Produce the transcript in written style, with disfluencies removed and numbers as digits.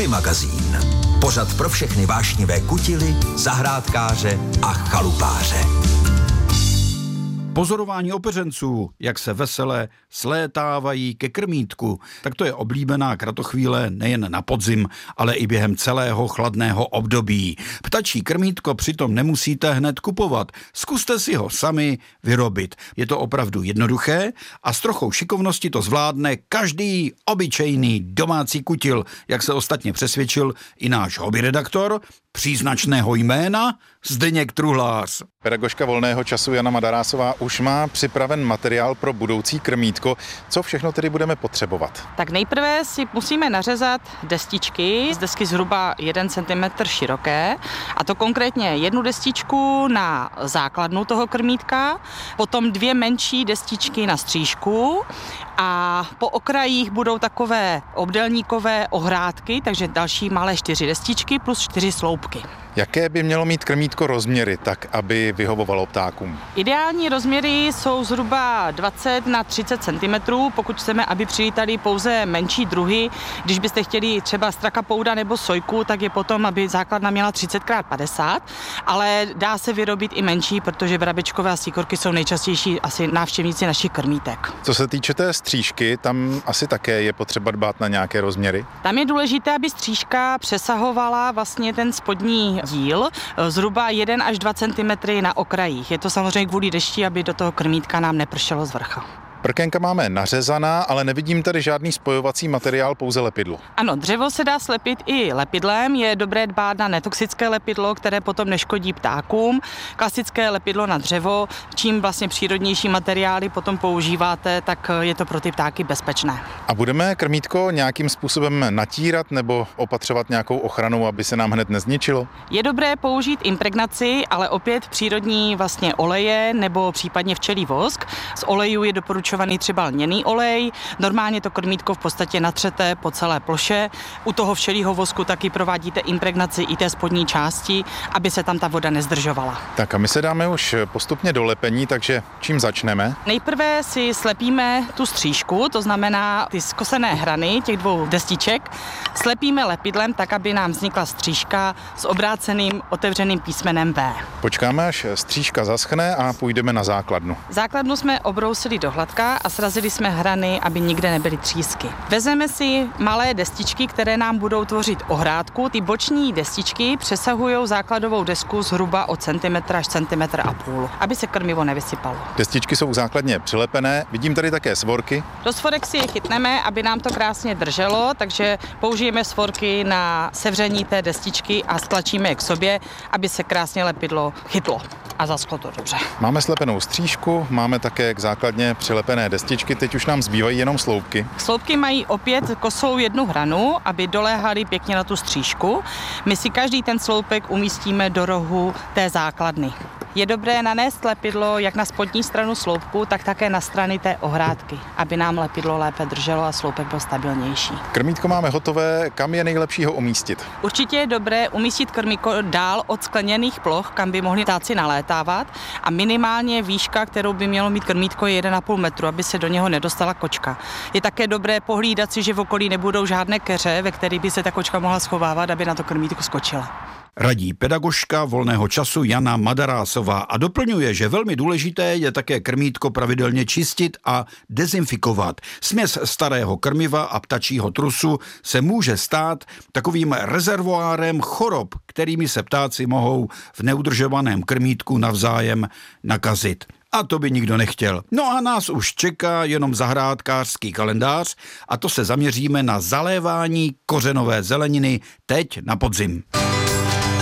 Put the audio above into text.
Magazín. Pořad pro všechny vášnivé kutily, zahrádkáře a chalupáře. Pozorování opeřenců, jak se vesele slétávají ke krmítku, tak to je oblíbená kratochvíle nejen na podzim, ale i během celého chladného období. Ptačí krmítko přitom nemusíte hned kupovat. Zkuste si ho sami vyrobit. Je to opravdu jednoduché a s trochou šikovnosti to zvládne každý obyčejný domácí kutil, jak se ostatně přesvědčil i náš hobbyredaktor příznačného jména Zdeněk Truhlář. Pedagožka volného času Jana Madarásová už má připraven materiál pro budoucí krmítko. Co všechno tedy budeme potřebovat? Tak nejprve si musíme nařezat destičky, z desky zhruba 1 cm široké, a to konkrétně jednu destičku na základnu toho krmítka, potom 2 menší destičky na střížku a po okrajích budou takové obdélníkové ohrádky, takže další malé 4 destičky plus 4 sloupky. Jaké by mělo mít krmítko rozměry, tak aby vyhovovalo ptákům? Ideální rozměry jsou zhruba 20 na 30 cm, pokud chceme, aby přilítali pouze menší druhy. Když byste chtěli třeba strakapouda nebo sojku, tak je potom, aby základna měla 30x50, ale dá se vyrobit i menší, protože vrabečkové a síkorky jsou nejčastější asi návštěvníci našich krmítek. Co se týče té střížky, tam asi také je potřeba dbát na nějaké rozměry? Tam je důležité, aby střížka přesahovala vlastně ten spodní díl, zhruba 1 až 2 cm na okrajích. Je to samozřejmě kvůli dešti, aby do toho krmítka nám nepršelo z vrcha. Prkenka máme nařezaná, ale nevidím tady žádný spojovací materiál, pouze lepidlo. Ano, dřevo se dá slepit i lepidlem, je dobré dbát na netoxické lepidlo, které potom neškodí ptákům. Klasické lepidlo na dřevo, čím vlastně přírodnější materiály potom používáte, tak je to pro ty ptáky bezpečné. A budeme krmítko nějakým způsobem natírat nebo opatřovat nějakou ochranou, aby se nám hned nezničilo? Je dobré použít impregnaci, ale opět přírodní vlastně oleje nebo případně včelí vosk. Z olejů je doporučovaný třeba lněný olej. Normálně to krmítko v podstatě natřete po celé ploše. U toho včelího vosku taky provádíte impregnaci i té spodní části, aby se tam ta voda nezdržovala. Tak a my se dáme už postupně do lepení, takže čím začneme? Nejprve si slepíme tu střížku, to znamená ty skosené hrany těch 2 destiček. Slepíme lepidlem tak, aby nám vznikla střížka s obráceným otevřeným písmenem V. Počkáme, až střížka zaschne a půjdeme na základnu. Základnu jsme obrousili do hladka a srazili jsme hrany, aby nikde nebyly třísky. Vezmeme si malé destičky, které nám budou tvořit ohrádku. Ty boční destičky přesahují základovou desku zhruba o centimetr až centimetr a půl, aby se krmivo nevysypalo. Destičky jsou základně přilepené, vidím tady také svorky. Do svorek si je chytneme, aby nám to krásně drželo, takže použijeme svorky na sevření té destičky a stlačíme je k sobě, aby se krásně lepidlo chytlo a zaschlo to dobře. Máme slepenou střížku, máme také k základně přilepené destičky, teď už nám zbývají jenom sloupky. Sloupky mají opět kosou 1 hranu, aby doléhaly pěkně na tu střížku. My si každý ten sloupek umístíme do rohu té základny. Je dobré nanést lepidlo jak na spodní stranu sloupku, tak také na strany té ohrádky, aby nám lepidlo lépe drželo a sloupek byl stabilnější. Krmítko máme hotové, kam je nejlepší ho umístit? Určitě je dobré umístit krmítko dál od skleněných ploch, kam by mohli ptáci nalétávat, a minimálně výška, kterou by mělo mít krmítko, je 1,5 metru, aby se do něho nedostala kočka. Je také dobré pohlídat si, že v okolí nebudou žádné keře, ve kterých by se ta kočka mohla schovávat, aby na to krmítko skočila. Radí pedagožka volného času Jana Madarásová a doplňuje, že velmi důležité je také krmítko pravidelně čistit a dezinfikovat. Směs starého krmiva a ptačího trusu se může stát takovým rezervoárem chorob, kterými se ptáci mohou v neudržovaném krmítku navzájem nakazit. A to by nikdo nechtěl. No a nás už čeká jenom zahrádkářský kalendář a to se zaměříme na zalévání kořenové zeleniny teď na podzim.